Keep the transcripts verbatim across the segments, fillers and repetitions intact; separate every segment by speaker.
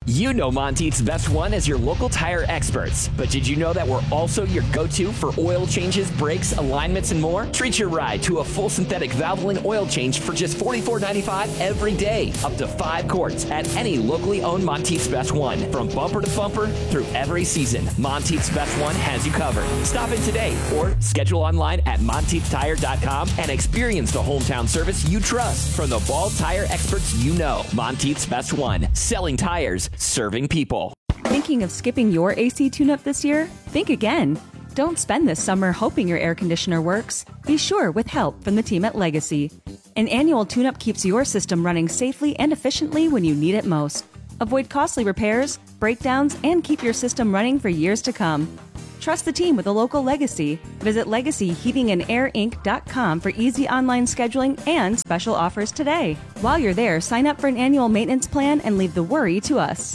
Speaker 1: You know Monteith's Best One as your local tire experts, but did you know that we're also your go-to for oil changes, brakes, alignments, and more? Treat your ride to a full synthetic Valvoline oil change for just forty-four ninety-five every day, up to five quarts at any locally owned Monteith's Best One. From bumper to bumper through every season, Monteith's Best One has you covered. Stop in today or schedule online at monteith tire dot com and experience the hometown service you trust from the bald tire experts you know. Monteith's Best One, selling tires, serving people.
Speaker 2: Thinking of skipping your A C tune-up this year? Think again. Don't spend this summer hoping your air conditioner works. Be sure with help from the team at Legacy. An annual tune-up keeps your system running safely and efficiently when you need it most. Avoid costly repairs, breakdowns, and keep your system running for years to come. Trust the team with a local Legacy. Visit legacy heating and air inc dot com for easy online scheduling and special offers today. While you're there, sign up for an annual maintenance plan and leave the worry to us.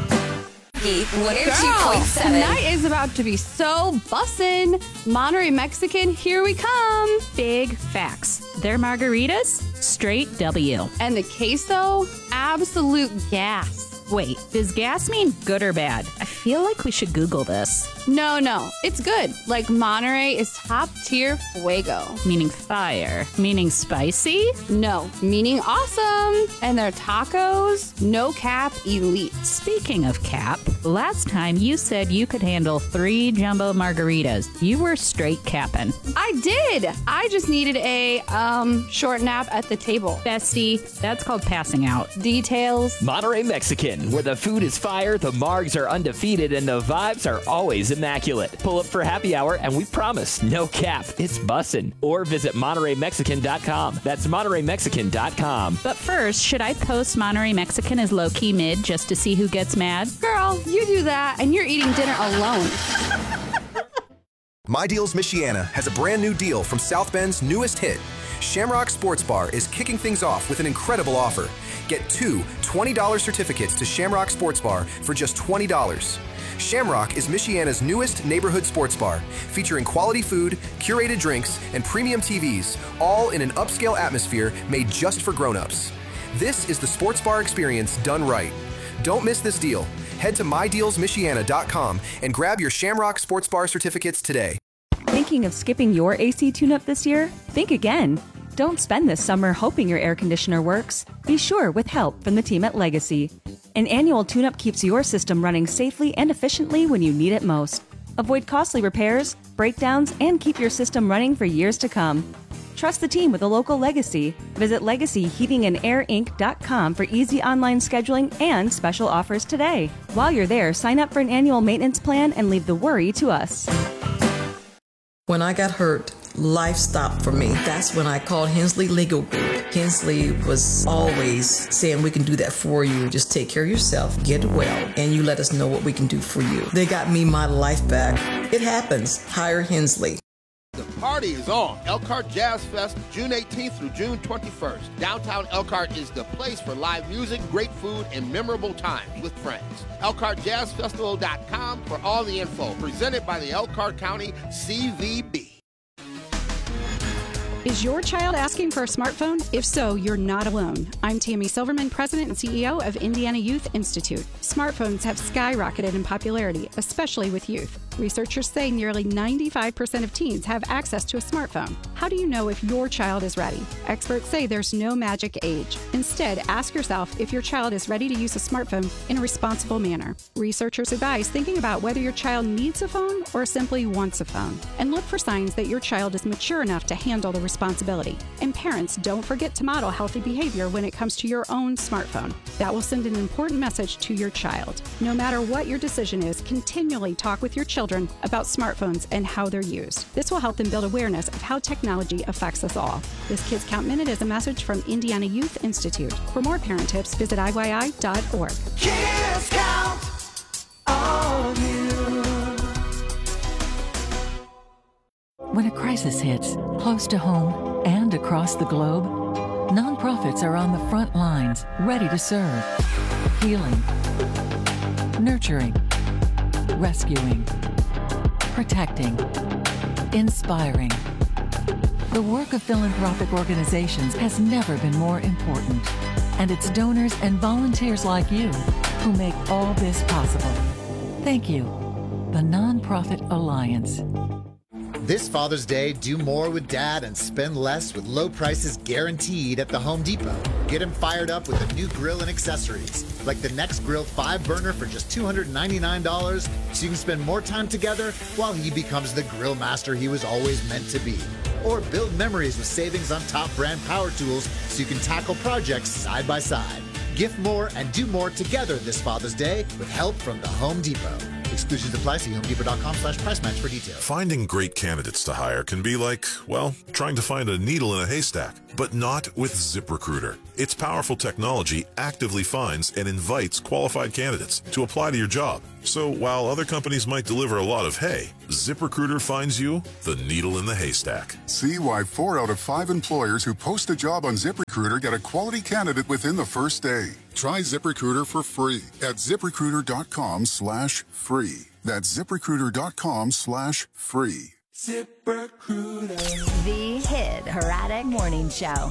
Speaker 3: Girl, tonight is about to be so bussin'. Monterey Mexican, here we come.
Speaker 4: Big facts. Their margaritas, straight W.
Speaker 3: And the queso, absolute gas.
Speaker 4: Wait, does gas mean good or bad? I feel like we should Google this.
Speaker 3: No, no, it's good. Like Monterey is top tier fuego.
Speaker 4: Meaning fire. Meaning spicy?
Speaker 3: No, meaning awesome. And their tacos, no cap elite.
Speaker 4: Speaking of cap, last time you said you could handle three jumbo margaritas. You were straight capping.
Speaker 3: I did. I just needed a um short nap at the table.
Speaker 4: Bestie, that's called passing out.
Speaker 3: Details.
Speaker 1: Monterey Mexican, where the food is fire, the margs are undefeated, and the vibes are always immaculate. Pull up for happy hour, and we promise, no cap, it's bussin'. Or visit monterey mexican dot com. That's monterey mexican dot com.
Speaker 4: But first, should I post Monterey Mexican as low-key mid just to see who gets mad?
Speaker 3: Girl, you do that, and you're eating dinner alone.
Speaker 5: My Deals Michiana has a brand new deal from South Bend's newest hit. Shamrock Sports Bar is kicking things off with an incredible offer. Get two twenty dollar certificates to Shamrock Sports Bar for just twenty dollars. Shamrock is Michiana's newest neighborhood sports bar, featuring quality food, curated drinks, and premium T Vs, all in an upscale atmosphere made just for grown-ups. This is the sports bar experience done right. Don't miss this deal. Head to my deals michiana dot com and grab your Shamrock Sports Bar certificates today.
Speaker 2: Thinking of skipping your A C tune-up this year? Think again. Don't spend this summer hoping your air conditioner works. Be sure with help from the team at Legacy. An annual tune-up keeps your system running safely and efficiently when you need it most. Avoid costly repairs, breakdowns, and keep your system running for years to come. Trust the team with a local Legacy. Visit legacy heating and air inc dot com for easy online scheduling and special offers today. While you're there, sign up for an annual maintenance plan and leave the worry to us.
Speaker 6: When I got hurt, life stopped for me. That's when I called Hensley Legal Group. Hensley was always saying, we can do that for you. Just take care of yourself, get well, and you let us know what we can do for you. They got me my life back. It happens. Hire Hensley.
Speaker 7: The party is on. Elkhart Jazz Fest, June eighteenth through June twenty-first. Downtown Elkhart is the place for live music, great food, and memorable times with friends. elkhart jazz festival dot com for all the info. Presented by the Elkhart County C V B.
Speaker 8: Is your child asking for a smartphone? If so, you're not alone. I'm Tammy Silverman, President and C E O of Indiana Youth Institute. Smartphones have skyrocketed in popularity, especially with youth. Researchers say nearly ninety-five percent of teens have access to a smartphone. How do you know if your child is ready? Experts say there's no magic age. Instead, ask yourself if your child is ready to use a smartphone in a responsible manner. Researchers advise thinking about whether your child needs a phone or simply wants a phone, and look for signs that your child is mature enough to handle the responsibility. And parents, don't forget to model healthy behavior when it comes to your own smartphone. That will send an important message to your child. No matter what your decision is, continually talk with your children about smartphones and how they're used. This will help them build awareness of how technology affects us all. This Kids Count Minute is a message from Indiana Youth Institute. For more parent tips, visit I Y I dot org.
Speaker 9: Kids count all of you.
Speaker 10: When a crisis hits, close to home and across the globe, nonprofits are on the front lines, ready to serve. Healing, nurturing, rescuing, protecting, inspiring. The work of philanthropic organizations has never been more important, and it's donors and volunteers like you who make all this possible. Thank you. The Nonprofit Alliance.
Speaker 11: This Father's Day, do more with Dad and spend less with low prices guaranteed at the Home Depot. Get him fired up with a new grill and accessories, like the Next Grill five burner for just two hundred ninety-nine dollars, so you can spend more time together while he becomes the grill master he was always meant to be. Or build memories with savings on top brand power tools so you can tackle projects side by side. Gift more and do more together this Father's Day with help from the Home Depot. Exclusions apply. See homedepot.com slash price match for details.
Speaker 12: Finding great candidates to hire can be like, well, trying to find a needle in a haystack, but not with ZipRecruiter. Its powerful technology actively finds and invites qualified candidates to apply to your job. So while other companies might deliver a lot of hay, ZipRecruiter finds you the needle in the haystack.
Speaker 13: See why four out of five employers who post a job on ZipRecruiter get a quality candidate within the first day. Try ZipRecruiter for free at ZipRecruiter.com slash free. That's ZipRecruiter.com slash free.
Speaker 14: ZipRecruiter. The Hit Herodic Morning Show.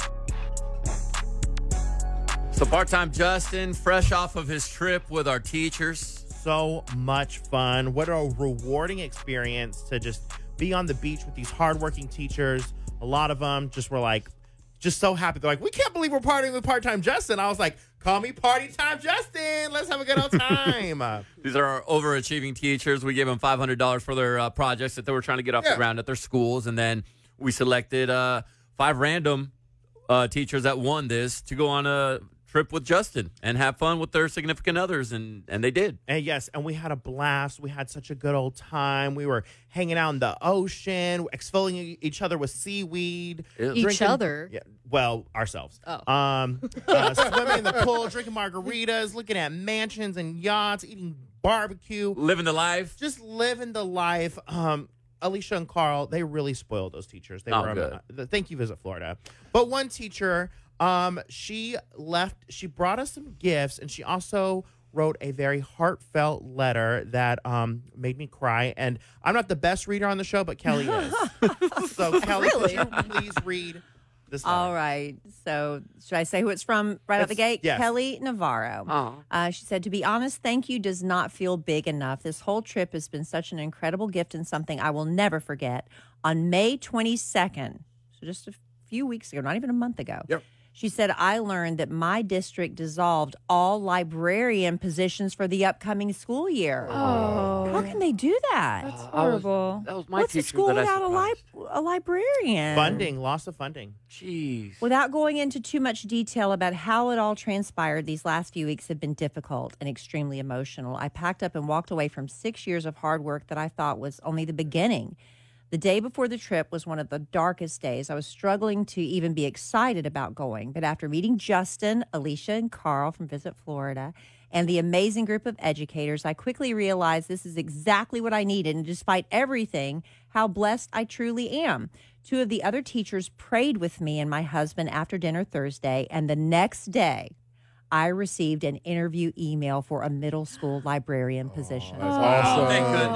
Speaker 15: So part-time Justin, fresh off of his trip with our teachers.
Speaker 16: So much fun. What a rewarding experience to just be on the beach with these hardworking teachers. A lot of them just were like, just so happy. They're like, we can't believe we're partying with part-time Justin. I was like, call me Party Time Justin. Let's have a good old time.
Speaker 15: These are our overachieving teachers. We gave them five hundred dollars for their uh, projects that they were trying to get off
Speaker 16: Yeah.
Speaker 15: the ground at their schools. And then we selected uh, five random uh, teachers that won this to go on a trip with Justin and have fun with their significant others, and and they did.
Speaker 16: And yes, and we had a blast. We had such a good old time. We were hanging out in the ocean, exfoliating each other with seaweed.
Speaker 3: Ew. Each
Speaker 16: drinking-
Speaker 3: other?
Speaker 16: Yeah, well, ourselves.
Speaker 3: Oh.
Speaker 16: Um, uh, swimming in the pool, drinking margaritas, looking at mansions and yachts, eating barbecue.
Speaker 15: Living the life.
Speaker 16: Just living the life. Um, Alicia and Carl, they really spoiled those teachers. They
Speaker 15: Oh,
Speaker 16: were
Speaker 15: good.
Speaker 16: Uh, thank you, Visit Florida. But one teacher, um, she left, she brought us some gifts, and she also wrote a very heartfelt letter that um, made me cry. And I'm not the best reader on the show, but Kelly is. So, Kelly,
Speaker 17: Really?
Speaker 16: could you please read this letter?
Speaker 17: All right. So, should I say who it's from right out the
Speaker 16: It's-
Speaker 17: gate?
Speaker 16: yes.
Speaker 17: Kelly Navarro.
Speaker 15: Oh.
Speaker 17: Uh, she said, to be honest, thank you does not feel big enough. This whole trip has been such an incredible gift and something I will never forget. On May twenty-second, so just a few weeks ago, not even a month ago,
Speaker 16: Yep.
Speaker 17: she said, I learned that my district dissolved all librarian positions for the upcoming school year.
Speaker 3: Oh.
Speaker 17: How can they do that?
Speaker 3: That's
Speaker 15: I was-
Speaker 3: horrible.
Speaker 15: that was my
Speaker 17: What's a
Speaker 15: teacher
Speaker 17: school
Speaker 15: that I
Speaker 17: without a,
Speaker 15: surprised.
Speaker 17: li- a librarian?
Speaker 16: Funding, loss of funding.
Speaker 15: Jeez.
Speaker 17: Without going into too much detail about how it all transpired, these last few weeks have been difficult and extremely emotional. I packed up and walked away from six years of hard work that I thought was only the beginning. The day before the trip was one of the darkest days. I was struggling to even be excited about going. But after meeting Justin, Alicia, and Carl from Visit Florida, and the amazing group of educators, I quickly realized this is exactly what I needed. And despite everything, how blessed I truly am. Two of the other teachers prayed with me and my husband after dinner Thursday, and the next day, I received an interview email for a middle school librarian position.
Speaker 15: That's awesome. Oh, thank goodness.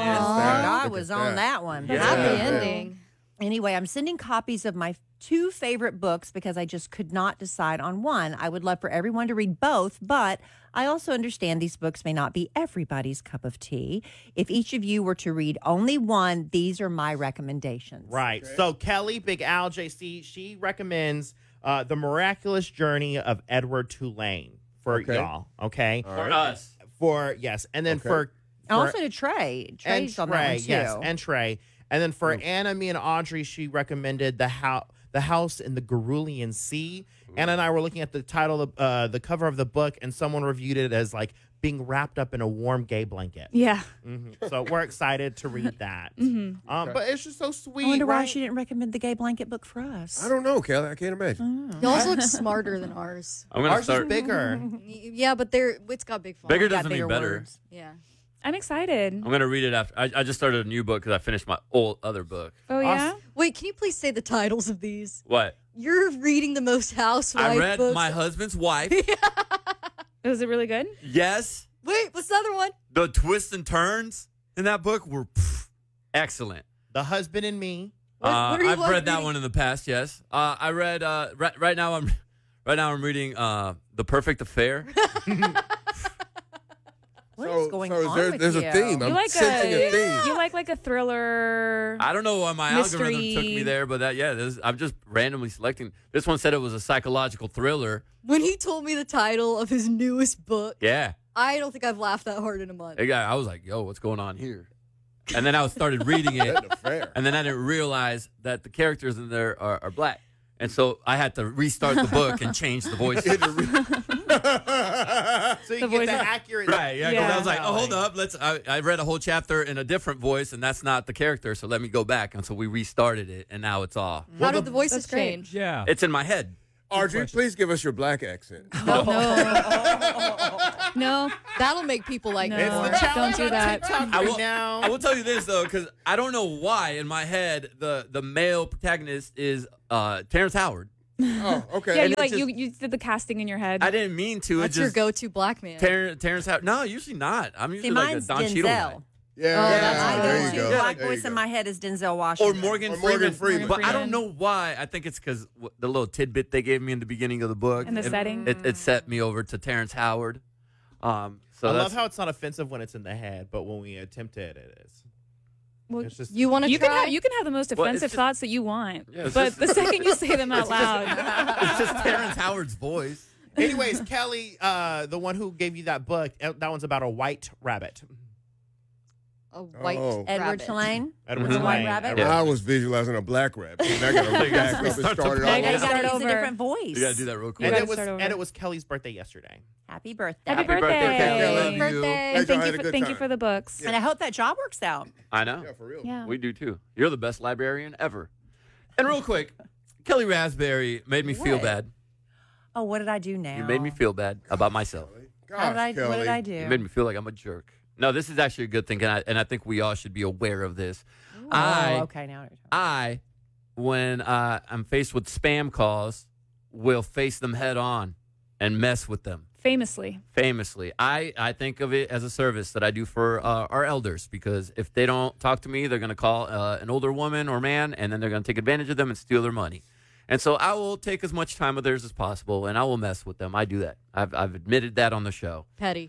Speaker 17: I was on that one.
Speaker 3: That's happy ending.
Speaker 17: Anyway, I'm sending copies of my two favorite books because I just could not decide on one. I would love for everyone to read both, but I also understand these books may not be everybody's cup of tea. If each of you were to read only one, these are my recommendations.
Speaker 16: Right. So Kelly, Big Al, J C, she recommends uh, The Miraculous Journey of Edward Tulane for
Speaker 18: Okay.
Speaker 16: y'all. Okay.
Speaker 18: All
Speaker 15: For
Speaker 18: right.
Speaker 15: us.
Speaker 16: For, yes. And then
Speaker 18: Okay.
Speaker 16: for,
Speaker 17: And
Speaker 16: for
Speaker 17: also to Trey. Trey's
Speaker 16: and
Speaker 17: on that
Speaker 16: Trey,
Speaker 17: one too.
Speaker 16: yes, and Trey. And then for Anna, me, and Audrey, she recommended the house, the house in the Cerulean Sea. Anna and I were looking at the title, of, uh, the cover of the book, and someone reviewed it as like being wrapped up in a warm gay blanket.
Speaker 3: Yeah.
Speaker 16: Mhm. So we're excited to read that.
Speaker 3: Mhm.
Speaker 16: Um, but it's just so sweet.
Speaker 17: I wonder why
Speaker 16: right?
Speaker 17: she didn't recommend the gay blanket book for us.
Speaker 18: I don't know, Kelly. I can't imagine.
Speaker 3: Y'all's look smarter than ours.
Speaker 15: I'm gonna
Speaker 16: Ours
Speaker 15: start.
Speaker 16: is bigger.
Speaker 3: Yeah, but they're it's got big font.
Speaker 15: Bigger
Speaker 17: Got
Speaker 15: doesn't mean
Speaker 17: bigger
Speaker 15: better.
Speaker 17: words.
Speaker 3: Yeah.
Speaker 19: I'm excited.
Speaker 15: I'm gonna read it after. I, I just started a new book because I finished my old other book.
Speaker 19: Oh, yeah?
Speaker 3: Wait, can you please say the titles of these?
Speaker 15: What?
Speaker 3: You're reading the most housewife
Speaker 15: I read
Speaker 3: books.
Speaker 15: My Husband's Wife.
Speaker 19: Was it really good?
Speaker 15: Yes.
Speaker 3: Wait, what's the other one?
Speaker 15: The twists and turns in that book were pff, excellent.
Speaker 16: The Husband and Me.
Speaker 3: What-
Speaker 15: Uh,
Speaker 3: what are you
Speaker 15: I've
Speaker 3: like
Speaker 15: read that
Speaker 3: reading?
Speaker 15: one in the past. Yes. Uh, I read. Uh, right, right now, I'm right now I'm reading uh, The Perfect Affair.
Speaker 17: What
Speaker 18: So-
Speaker 17: is going
Speaker 18: so is
Speaker 17: on
Speaker 18: there-
Speaker 17: with
Speaker 18: there's a
Speaker 17: you?
Speaker 18: theme. I'm
Speaker 19: You like
Speaker 18: sensing a theme.
Speaker 19: You like like a thriller.
Speaker 15: I don't know why my
Speaker 19: Mystery.
Speaker 15: algorithm took me there, but that yeah, this, I'm just randomly selecting. This one said it was a psychological thriller.
Speaker 20: When he told me the title of his newest book,
Speaker 15: Yeah,
Speaker 20: I don't think I've laughed that hard in a month.
Speaker 15: Hey, guy, I was like, "Yo, what's going on here?" And then I started reading it, and then I didn't realize that the characters in there are, are black, and so I had to restart the book and change the voice.
Speaker 16: So you get the accurate.
Speaker 15: Right, yeah, 'cause
Speaker 19: Yeah.
Speaker 15: I was like, oh, hold up, let's. I, I read a whole chapter in a different voice, and that's not the character, so let me go back, and so we restarted it, and now it's all.
Speaker 20: How did the voices change?
Speaker 21: Yeah.
Speaker 15: It's in my head.
Speaker 18: Audrey, please give us your black accent.
Speaker 20: No, no, that'll make people like
Speaker 19: No.
Speaker 20: me
Speaker 19: It's the
Speaker 20: more.
Speaker 19: challenge Don't do on that.
Speaker 16: TikTok
Speaker 15: I
Speaker 16: right
Speaker 15: will,
Speaker 16: now.
Speaker 15: I will tell you this though, because I don't know why in my head the the male protagonist is uh, Terrence Howard.
Speaker 18: Oh, okay.
Speaker 19: Yeah,
Speaker 15: And
Speaker 19: you
Speaker 15: it's
Speaker 19: like
Speaker 15: just-
Speaker 19: you you did the casting in your head.
Speaker 15: I didn't mean to.
Speaker 20: That's
Speaker 15: it
Speaker 20: your
Speaker 15: just,
Speaker 20: go-to black man.
Speaker 15: Ter- Terrence Howard. No, usually not. I'm usually
Speaker 17: See,
Speaker 15: like a
Speaker 17: mine's
Speaker 15: Don Cheadle guy.
Speaker 17: Denzel.
Speaker 18: Yeah,
Speaker 20: Oh,
Speaker 18: yeah,
Speaker 20: that's
Speaker 17: My
Speaker 18: there you
Speaker 17: go-to
Speaker 18: go.
Speaker 17: black
Speaker 18: There you
Speaker 17: voice in
Speaker 18: go.
Speaker 17: my head is Denzel
Speaker 15: Or
Speaker 17: Washington.
Speaker 15: Morgan,
Speaker 18: Or
Speaker 15: Freeman.
Speaker 18: Morgan Freeman.
Speaker 15: But I
Speaker 19: Freeman.
Speaker 15: don't know why. I think it's because the little tidbit they gave me in the beginning of the book.
Speaker 19: And the
Speaker 15: it,
Speaker 19: setting.
Speaker 15: It, it set me over to Terrence Howard. Um, so
Speaker 16: I
Speaker 15: that's,
Speaker 16: love how it's not offensive when it's in the head, but when we attempt it, it is.
Speaker 19: Well,
Speaker 16: It's just
Speaker 20: You want to
Speaker 19: you
Speaker 20: try?
Speaker 19: can have you can have the most
Speaker 15: Well, it's
Speaker 19: offensive
Speaker 15: just-
Speaker 19: thoughts that you want,
Speaker 15: Yeah, it's
Speaker 19: but
Speaker 15: just-
Speaker 19: the second you say them out loud,
Speaker 15: it's just Terrence Howard's voice.
Speaker 16: Anyways, Kelly, uh, the one who gave you that book, uh, that one's about a white rabbit.
Speaker 20: a white
Speaker 18: Oh.
Speaker 17: Edward
Speaker 20: rabbit.
Speaker 17: Tulane.
Speaker 16: Edward
Speaker 17: The
Speaker 16: Tulane.
Speaker 17: White Rabbit?
Speaker 16: Edward-
Speaker 18: I was visualizing a black rabbit. And I got to
Speaker 15: So you gotta
Speaker 18: back up and
Speaker 15: restart the
Speaker 18: start it
Speaker 15: book.
Speaker 18: all
Speaker 17: You
Speaker 19: gotta
Speaker 17: gotta
Speaker 19: start
Speaker 17: use
Speaker 19: over.
Speaker 17: a different voice.
Speaker 15: You gotta do that real quick.
Speaker 16: And
Speaker 19: gotta
Speaker 16: it was
Speaker 19: start over.
Speaker 16: and it was Kelly's birthday yesterday.
Speaker 17: Happy birthday.
Speaker 19: happy
Speaker 15: Happy
Speaker 19: birthday!
Speaker 15: birthday, Kelly. I love
Speaker 20: Happy
Speaker 15: you.
Speaker 20: birthday.
Speaker 18: Hey,
Speaker 19: And
Speaker 18: y'all
Speaker 19: thank
Speaker 18: had
Speaker 19: you
Speaker 18: a
Speaker 19: for
Speaker 18: good
Speaker 19: thank you
Speaker 18: time.
Speaker 19: for the books.
Speaker 17: And I hope that job works out.
Speaker 15: I know.
Speaker 18: Yeah, for real.
Speaker 19: Yeah.
Speaker 15: We do too. You're the best librarian ever. And real quick, Kelly Raspberry made me feel
Speaker 17: What?
Speaker 15: bad.
Speaker 17: Oh, what did I do now?
Speaker 15: You made me feel bad about myself.
Speaker 17: How did I?
Speaker 18: Gosh,
Speaker 17: What did I
Speaker 18: Kelly.
Speaker 15: You
Speaker 17: do?
Speaker 15: made me feel like I'm a jerk. No, this is actually a good thing, and I, and I think we all should be aware of this.
Speaker 17: Oh,
Speaker 15: I,
Speaker 17: okay. Now.
Speaker 15: I, when uh, I'm faced with spam calls, will face them head on and mess with them.
Speaker 19: Famously,
Speaker 15: Famously, I, I think of it as a service that I do for uh, our elders, because if they don't talk to me, they're going to call uh, an older woman or man, and then they're going to take advantage of them and steal their money. And so I will take as much time of theirs as possible, and I will mess with them. I do that. I've, I've admitted that on the show.
Speaker 20: Petty.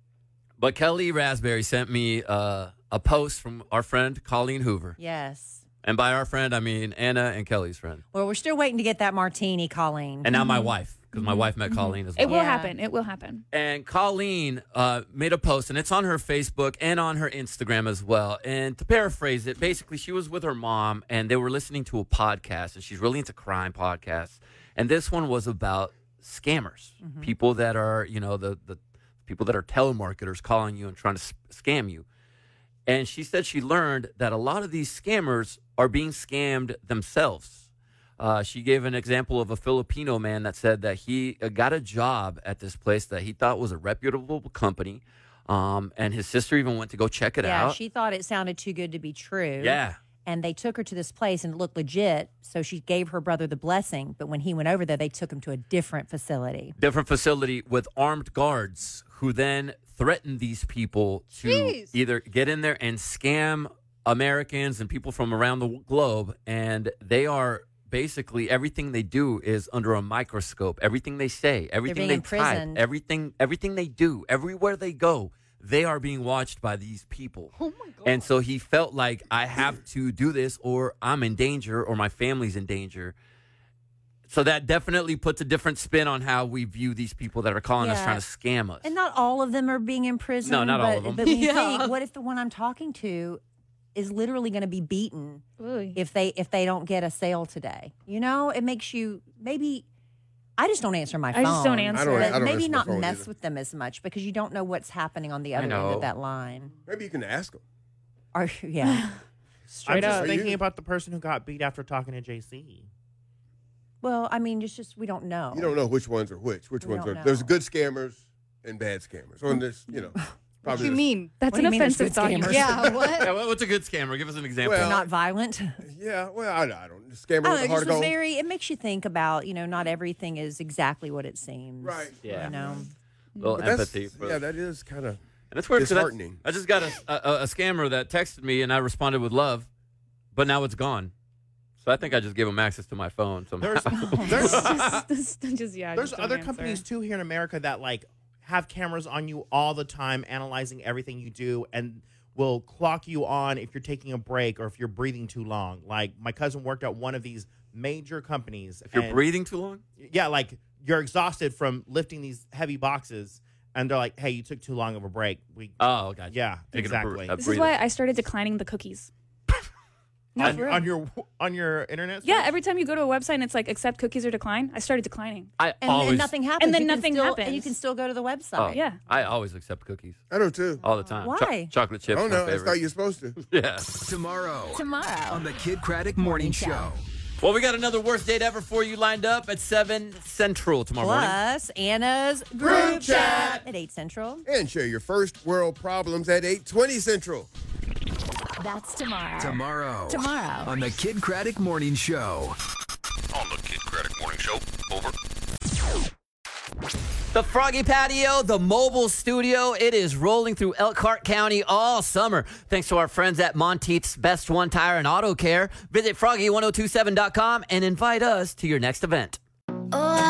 Speaker 15: But Kelly Raspberry sent me uh, a post from our friend Colleen Hoover.
Speaker 17: Yes.
Speaker 15: And by our friend, I mean Anna and Kelly's friend.
Speaker 17: Well, we're still waiting to get that martini, Colleen.
Speaker 15: And now my wife, because my wife met Colleen as well.
Speaker 19: it will
Speaker 17: Yeah.
Speaker 19: happen. It will happen.
Speaker 15: And Colleen uh, made a post, and it's on her Facebook and on her Instagram as well. And to paraphrase it, basically, she was with her mom, and they were listening to a podcast, and she's really into crime podcasts. And this one was about scammers, people that are, you know, the, the people that are telemarketers calling you and trying to s- scam you. And she said she learned that a lot of these scammers are being scammed themselves. Uh, she gave an example of a Filipino man that said that he uh, got a job at this place that he thought was a reputable company. Um, and his sister even went to go check it
Speaker 17: yeah,
Speaker 15: out.
Speaker 17: she thought it sounded too good to be true.
Speaker 15: Yeah.
Speaker 17: And they took her to this place and it looked legit. So she gave her brother the blessing. But when he went over there, they took him to a different facility.
Speaker 15: Different facility with armed guards who then threatened these people to
Speaker 20: Jeez.
Speaker 15: either get in there and scam Americans and people from around the globe. And they are basically, everything they do is under a microscope. Everything they say, everything
Speaker 17: being
Speaker 15: they type,
Speaker 17: imprisoned.
Speaker 15: everything, everything they do, everywhere they go, they are being watched by these people.
Speaker 20: Oh my god.
Speaker 15: And so he felt like, I have to do this or I'm in danger or my family's in danger. So that definitely puts a different spin on how we view these people that are calling us
Speaker 17: Yeah.
Speaker 15: trying to scam us.
Speaker 17: And not all of them are being imprisoned.
Speaker 15: No, not all
Speaker 17: but,
Speaker 15: of them.
Speaker 17: But when you
Speaker 20: Yeah.
Speaker 17: think, what if the one I'm talking to is literally going to be beaten
Speaker 19: Ooh.
Speaker 17: if they if they don't get a sale today? You know, it makes you maybe. I just don't answer my phone.
Speaker 19: I just don't answer.
Speaker 18: I don't-
Speaker 17: But
Speaker 18: I don't
Speaker 17: maybe
Speaker 18: answer my
Speaker 17: not
Speaker 18: phone
Speaker 17: mess
Speaker 18: either.
Speaker 17: with them as much because you don't know what's happening on the
Speaker 15: I
Speaker 17: other end
Speaker 15: know.
Speaker 17: of that line.
Speaker 18: Maybe you can ask them.
Speaker 17: Or yeah,
Speaker 16: I'm
Speaker 19: Straight
Speaker 16: just
Speaker 19: up.
Speaker 16: thinking about the person who got beat after talking to J C.
Speaker 17: well, I mean, it's just we don't know.
Speaker 18: You don't know which ones are which. Which
Speaker 17: We
Speaker 18: ones
Speaker 17: don't
Speaker 18: are. There's
Speaker 17: know.
Speaker 18: good scammers and bad scammers. On this, you know.
Speaker 20: What
Speaker 18: Probably
Speaker 20: do you
Speaker 18: there's-
Speaker 20: mean?
Speaker 19: That's
Speaker 17: What
Speaker 19: an
Speaker 17: do you mean there's
Speaker 19: offensive
Speaker 17: good
Speaker 19: thought.
Speaker 17: scammers?
Speaker 20: Yeah, what?
Speaker 15: Yeah, well, what's a good scammer? Give us an example.
Speaker 18: Well,
Speaker 17: Not violent.
Speaker 18: Yeah, well, I, I don't. Scammer
Speaker 17: I
Speaker 18: with
Speaker 17: don't
Speaker 18: a
Speaker 17: know, it
Speaker 18: heart
Speaker 17: just
Speaker 18: of
Speaker 17: was
Speaker 18: gold.
Speaker 17: very. It makes you think about, you know, not everything is exactly what it seems.
Speaker 18: Right.
Speaker 15: Yeah.
Speaker 17: You know.
Speaker 15: little
Speaker 18: But that's-
Speaker 15: empathy. For,
Speaker 18: Yeah, that is kind of.
Speaker 15: and it's weird because
Speaker 18: disheartening.
Speaker 15: I, I just got a, a, a scammer that texted me and I responded with love, but now it's gone. So I think I just gave him access to my phone somehow.
Speaker 16: There's there's
Speaker 19: just, just, just- yeah.
Speaker 16: there's
Speaker 19: just don't
Speaker 16: other
Speaker 19: answer.
Speaker 16: companies too here in America that like have cameras on you all the time, analyzing everything you do, and will clock you on if you're taking a break or if you're breathing too long. Like, my cousin worked at one of these major companies.
Speaker 15: If you're
Speaker 16: and-
Speaker 15: breathing too long?
Speaker 16: Yeah, like, you're exhausted from lifting these heavy boxes, and they're like, hey, you took too long of a break. We,
Speaker 15: Oh, gotcha.
Speaker 16: Yeah,
Speaker 15: Taking a
Speaker 16: exactly.
Speaker 15: br- a
Speaker 19: This is why I started declining the cookies. No,
Speaker 16: on,
Speaker 19: for real.
Speaker 16: on your on your internet?
Speaker 19: Yeah, every time you go to a website and it's like accept cookies or decline, I started declining.
Speaker 15: I
Speaker 17: And,
Speaker 15: always,
Speaker 17: and nothing happens.
Speaker 19: And then
Speaker 17: You can
Speaker 19: nothing
Speaker 17: still,
Speaker 19: happens.
Speaker 17: And you can still go to the
Speaker 15: Oh,
Speaker 17: website.
Speaker 19: Yeah.
Speaker 15: I always accept cookies.
Speaker 18: I do too.
Speaker 15: All the time. Cho-
Speaker 17: Why?
Speaker 15: chocolate chips.
Speaker 18: Oh
Speaker 15: my
Speaker 18: no, I
Speaker 15: favorite.
Speaker 18: thought you're supposed to.
Speaker 15: Yeah.
Speaker 21: Tomorrow.
Speaker 14: Tomorrow.
Speaker 21: On the Kid Craddock Morning Show.
Speaker 15: Well, we got another worst date ever for you lined up at seven Central tomorrow morning.
Speaker 17: Plus, Anna's
Speaker 18: Group chat
Speaker 17: at eight Central.
Speaker 18: And share your first world problems at eight twenty Central.
Speaker 14: That's tomorrow.
Speaker 21: Tomorrow.
Speaker 14: Tomorrow.
Speaker 21: On the Kid Craddock Morning Show.
Speaker 12: On the Kid Craddock Morning Show. Over.
Speaker 15: The Froggy Patio, the mobile studio, it is rolling through Elkhart County all summer. Thanks to our friends at Monteith's Best One Tire and Auto Care. Visit froggy ten twenty-seven dot com and invite us to your next event.